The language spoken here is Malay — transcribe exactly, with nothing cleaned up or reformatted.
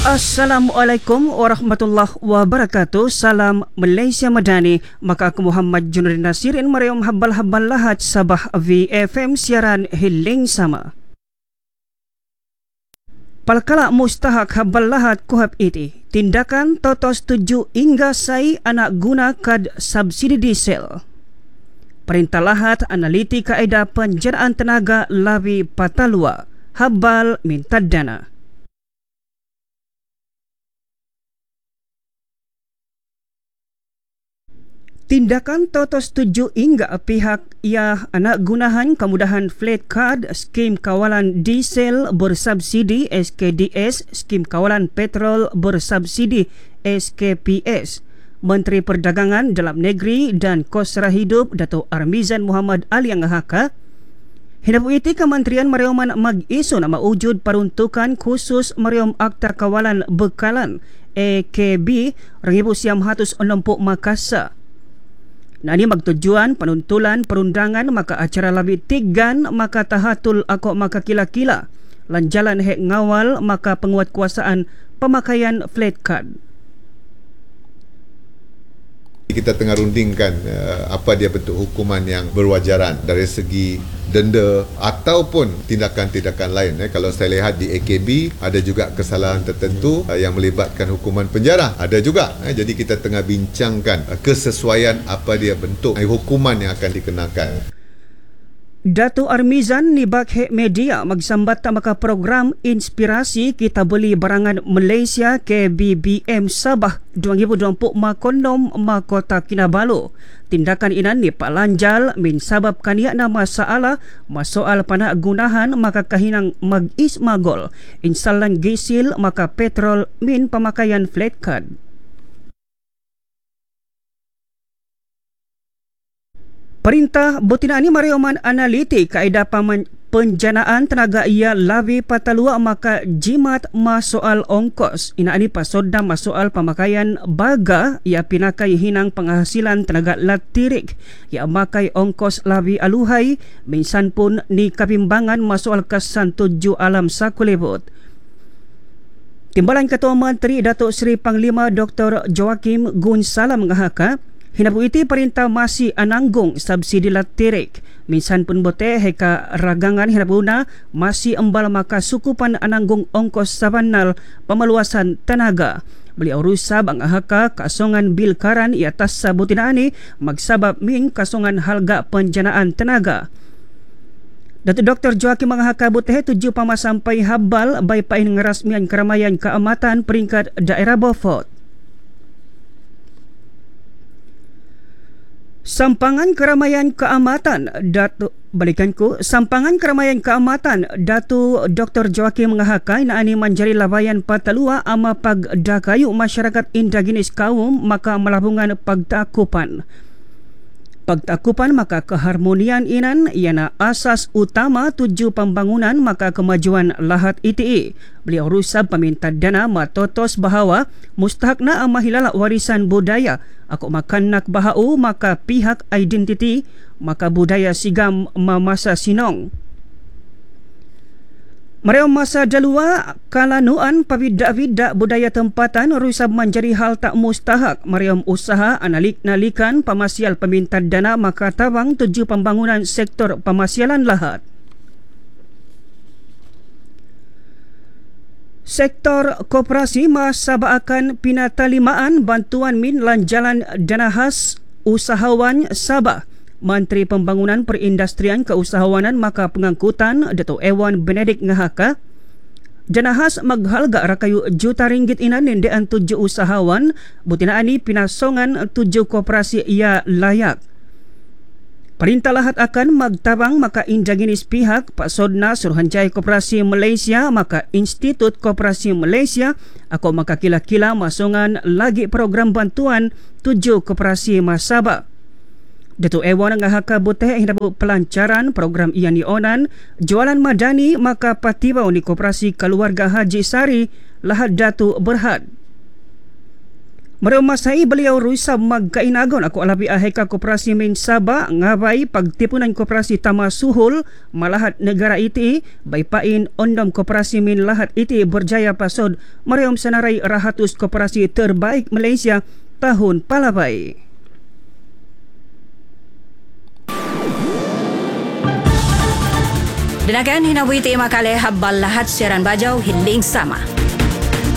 Assalamualaikum warahmatullahi wabarakatuh. Salam Malaysia Madani. Maka aku Muhammad Junuddin Nasirin Mariam Habal-Habal Lahat Sabah V F M siaran hiling sama. Palkala mustahak habal lahat kuhab iti. Tindakan totos tuju hingga sai anak guna kad subsidi diesel. Perintah lahat analiti kaedah penjanaan tenaga lawi patalua. Habal minta dana. Tindakan totos tuju hingga pihak ia anak gunahan kemudahan flat card, skim kawalan diesel bersubsidi S K D S, skim kawalan petrol bersubsidi S K P S. Menteri Perdagangan Dalam Negeri dan Kosra Hidup Dato' Armizan Muhammad Ali Angahaka hinapu iti Kementerian Mariaman mag-iso na maujud peruntukan khusus Mariam Akta Kawalan Bekalan A K B rangibu siam hatus onompo Makassar. Nani magtujuan penuntulan perundangan maka acara labi tigan maka tahatul ako maka kila-kila lan jalan hek ngawal maka penguatkuasaan pemakaian flat card. Kita tengah rundingkan uh, apa dia bentuk hukuman yang berwajaran dari segi denda ataupun tindakan-tindakan lain. Eh. Kalau saya lihat di A K B ada juga kesalahan tertentu uh, yang melibatkan hukuman penjara. Ada juga. Eh. Jadi kita tengah bincangkan uh, kesesuaian apa dia bentuk uh, hukuman yang akan dikenakan. Dato' Armizan ni Bakhek Media magsambat ta maka program inspirasi kita beli barangan Malaysia ke B B M Sabah dua ribu dua puluh makonom makota Kinabalu. Tindakan inan ni palanjal min sabab kania na masalah masoal pana gunahan maka kahinang mag-is magol insalan gisil maka petrol min pemakaian flat card. Perintah Botina ini Mariaman analiti kaedah paman penjanaan tenaga ia lawi patalua maka jimat masoal ongkos. Ina ini pasoda masoal pemakaian baga ia pinakai hinang penghasilan tenaga latirik ia makai ongkos lawi aluhai minsan pun ni kabimbangan masoal kesan tuju alam sakulebot. Timbalan Ketua Menteri Datuk Seri Panglima Doktor Joakim Gunsala mengahaka hinapu iti perintah masih ananggung subsidi latirik. Minsan pun bote heka ragangan hinapuna masih embal maka sukupan ananggung ongkos sabanal pemeluasan tenaga. Beliau rusab ang ahaka kasongan bil karan i atas sabutina ani magsabab ming kasongan halga penjanaan tenaga. Dato' Doktor Joakim mengahaka bote tujuh pamasampai habal bay pain ngerasmian keramaian keamatan peringkat daerah Beaufort. Sampangan keramaian keamatan Datu balikanku sampangan keramaian keamatan Datu Doktor Joakim mengahakai na ani manjari labayan patalua ama pagdakayu masyarakat indigenis kaum maka melabungan pagtakupan. Pagtakupan maka keharmonian inan iana asas utama tuju pembangunan maka kemajuan lahat I T I. Beliau rusab peminta dana matotos bahawa mustahakna amahilala warisan budaya aku makan nak bahau maka pihak identiti maka budaya sigam mamasa sinong. Mereka masa dalua kalanuan pabida-bida budaya tempatan rusab menjadi hal tak mustahak. Mereka usaha analik-nalikan pemasial peminta dana maka tabang tuju pembangunan sektor pemasialan lahat. Sektor koperasi masabak akan pinatalimaan bantuan min lanjalan dana khas usahawan Sabah. Menteri Pembangunan Perindustrian Keusahawanan maka pengangkutan Dato' Ewan Benedict ngahaka dana khas maghalga rakayu juta ringgit inan nindian tujuh usahawan butina ani pinasongan tujuh koperasi ia layak. Perintah lahat akan magtabang maka indigenis pihak pasodna Suruhanjaya Koperasi Malaysia maka Institut Koperasi Malaysia ako maka kila-kila masongan lagi program bantuan tujuh koperasi masabak. Dato' Ewan ngahaka buteh hinapu pelancaran program iyan ionan jualan madani maka patibaw ni Koperasi Keluarga Haji Sari lahat Datu Berhad. Marumasai beliau rusa magkainagon ako alabi aheka Koperasi Min Sabah ngabay pagtipunan Koperasi Tama Suhol malahat negara iti baypain ondom Koperasi Min lahat iti berjaya pasod mariom sanaray rahatus koperasi terbaik Malaysia tahun palabay. Dinakan hinawi ti makale habal lahat siaran bajaw hiling sama.